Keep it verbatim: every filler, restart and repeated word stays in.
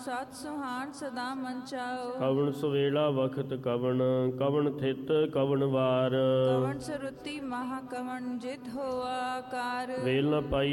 ਸਤ ਸੁਹਾਣ ਸਦਾ ਮਨ ਚਾਓ। ਕਵਣ ਸਵੇਲਾ ਵਖਤ ਕਵਣ, ਕਵਣ ਥਿਤ ਕਵਣ ਵਾਰ। ਕਵਣ ਸਰੁਤੀ ਮਹਾ ਕਵਣ ਜਿਤ ਹੋਆ ਆਕਾਰ। ਵੇਲ ਨ ਪਾਈ